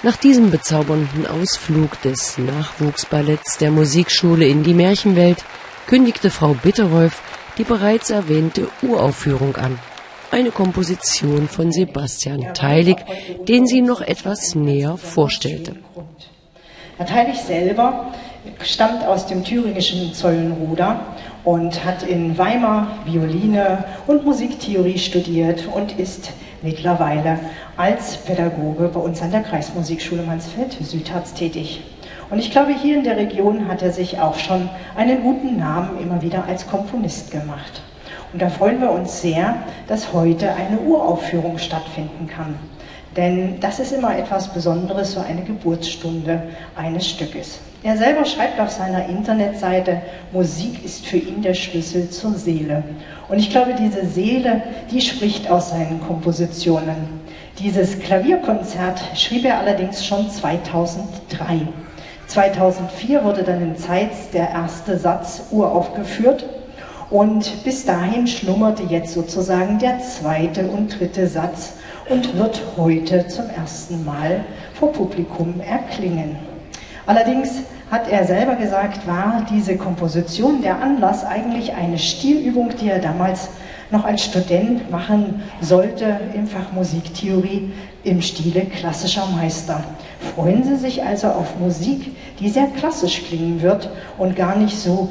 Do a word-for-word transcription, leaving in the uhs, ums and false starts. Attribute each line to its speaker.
Speaker 1: Nach diesem bezaubernden Ausflug des Nachwuchsballetts der Musikschule in die Märchenwelt kündigte Frau Bitterolf die bereits erwähnte Uraufführung an. Eine Komposition von Sebastian Teilig, den sie noch etwas näher vorstellte.
Speaker 2: Herr Teilig selber stammt aus dem thüringischen Zollenroda und hat in Weimar Violine und Musiktheorie studiert und ist mittlerweile als Pädagoge bei uns an der Kreismusikschule Mansfeld-Südharz tätig. Und ich glaube, hier in der Region hat er sich auch schon einen guten Namen immer wieder als Komponist gemacht. Und da freuen wir uns sehr, dass heute eine Uraufführung stattfinden kann. Denn das ist immer etwas Besonderes, so eine Geburtsstunde eines Stückes. Er selber schreibt auf seiner Internetseite, Musik ist für ihn der Schlüssel zur Seele. Und ich glaube, diese Seele, die spricht aus seinen Kompositionen. Dieses Klavierkonzert schrieb er allerdings schon zweitausenddrei. zweitausendvier wurde dann in Zeitz der erste Satz uraufgeführt. Und bis dahin schlummerte jetzt sozusagen der zweite und dritte Satz und wird heute zum ersten Mal vor Publikum erklingen. Allerdings hat er selber gesagt, war diese Komposition, der Anlass, eigentlich eine Stilübung, die er damals noch als Student machen sollte im Fach Musiktheorie im Stile klassischer Meister. Freuen Sie sich also auf Musik, die sehr klassisch klingen wird und gar nicht so